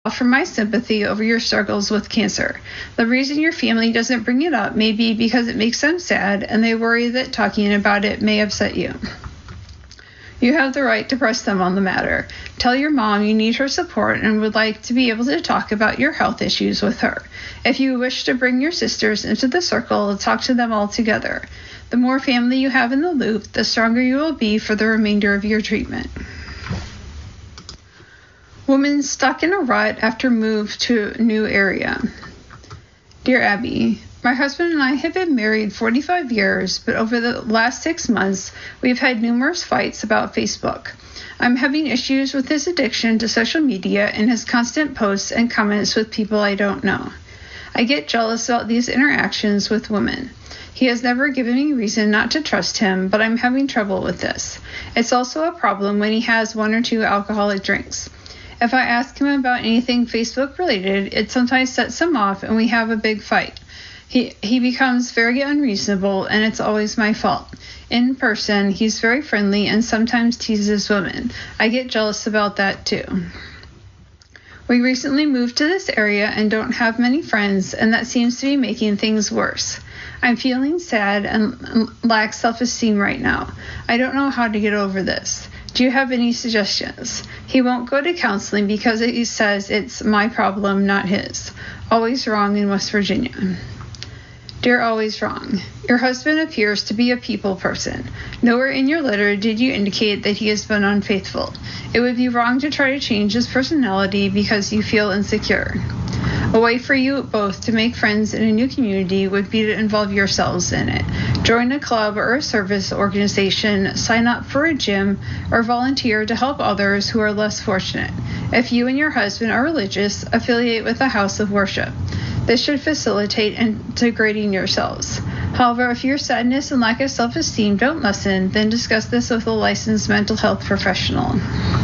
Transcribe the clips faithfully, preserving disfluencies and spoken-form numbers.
offer my sympathy over your struggles with cancer. The reason your family doesn't bring it up may be because it makes them sad and they worry that talking about it may upset you. You have the right to press them on the matter. Tell your mom you need her support and would like to be able to talk about your health issues with her. If you wish to bring your sisters into the circle, talk to them all together. The more family you have in the loop, the stronger you will be for the remainder of your treatment. Woman stuck in a rut after move to a new area. Dear Abby, my husband and I have been married forty-five years, but over the last six months, we've had numerous fights about Facebook. I'm having issues with his addiction to social media and his constant posts and comments with people I don't know. I get jealous about these interactions with women. He has never given me reason not to trust him, but I'm having trouble with this. It's also a problem when he has one or two alcoholic drinks. If I ask him about anything Facebook related, it sometimes sets him off and we have a big fight. He he becomes very unreasonable and it's always my fault. In person, he's very friendly and sometimes teases women. I get jealous about that too. We recently moved to this area and don't have many friends, and that seems to be making things worse. I'm feeling sad and lack self-esteem right now. I don't know how to get over this. Do you have any suggestions? He won't go to counseling because he says it's my problem, not his. Always wrong in West Virginia. Dear Always Wrong, your husband appears to be a people person. Nowhere in your letter did you indicate that he has been unfaithful. It would be wrong to try to change his personality because you feel insecure. A way for you both to make friends in a new community would be to involve yourselves in it. Join a club or a service organization, sign up for a gym, or volunteer to help others who are less fortunate. If you and your husband are religious, affiliate with a house of worship. This should facilitate integrating yourselves. However, if your sadness and lack of self-esteem don't lessen, then discuss this with a licensed mental health professional.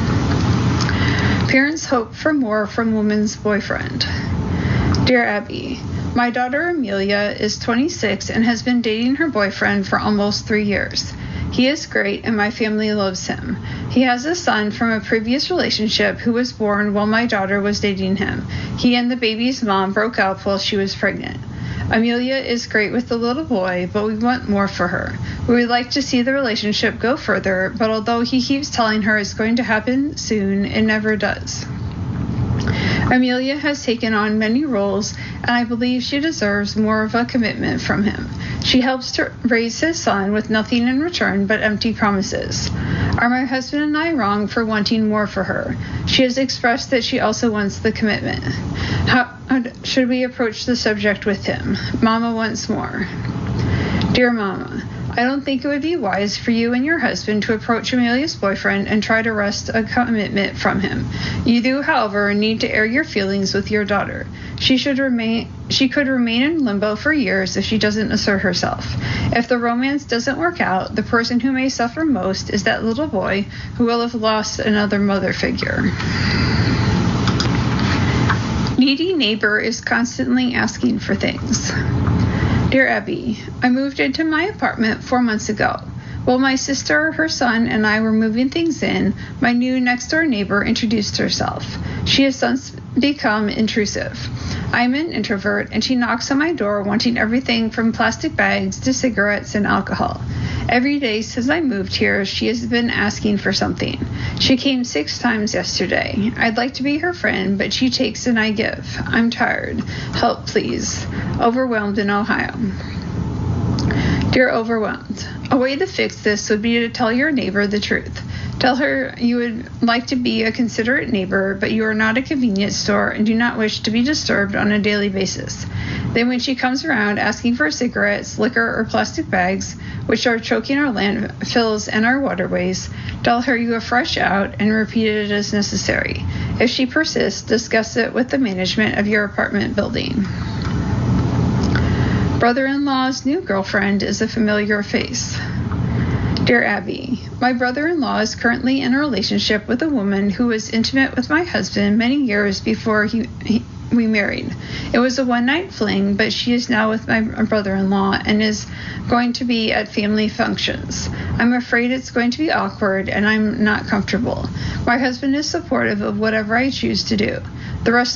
Parents hope for more from woman's boyfriend. Dear Abby, my daughter Amelia is twenty-six and has been dating her boyfriend for almost three years. He is great and my family loves him. He has a son from a previous relationship who was born while my daughter was dating him. He and the baby's mom broke up while she was pregnant. Amelia is great with the little boy, but we want more for her. We would like to see the relationship go further, but although he keeps telling her it's going to happen soon, it never does. Amelia has taken on many roles, and I believe she deserves more of a commitment from him. She helps to raise his son with nothing in return but empty promises. Are my husband and I wrong for wanting more for her? She has expressed that she also wants the commitment. How, how should we approach the subject with him? Mama wants more. Dear Mama, I don't think it would be wise for you and your husband to approach Amelia's boyfriend and try to wrest a commitment from him. You do, however, need to air your feelings with your daughter. She should remain. She could remain in limbo for years if she doesn't assert herself. If the romance doesn't work out, the person who may suffer most is that little boy who will have lost another mother figure. Needy neighbor is constantly asking for things. Dear Abby, I moved into my apartment four months ago. While my sister, her son, and I were moving things in, my new next-door neighbor introduced herself. She has since become intrusive. I'm an introvert, and she knocks on my door wanting everything from plastic bags to cigarettes and alcohol. Every day since I moved here, she has been asking for something. She came six times yesterday. I'd like to be her friend, but she takes and I give. I'm tired. Help, please. Overwhelmed in Ohio. Dear Overwhelmed, a way to fix this would be to tell your neighbor the truth. Tell her you would like to be a considerate neighbor, but you are not a convenience store and do not wish to be disturbed on a daily basis. Then when she comes around asking for cigarettes, liquor, or plastic bags, which are choking our landfills and our waterways, tell her you are fresh out and repeat it as necessary. If she persists, discuss it with the management of your apartment building. Brother-in-law's new girlfriend is a familiar face. Dear Abby, my brother-in-law is currently in a relationship with a woman who was intimate with my husband many years before he, he we married. It was a one-night fling, but she is now with my brother-in-law and is going to be at family functions. I'm afraid it's going to be awkward, and I'm not comfortable. My husband is supportive of whatever I choose to do. The rest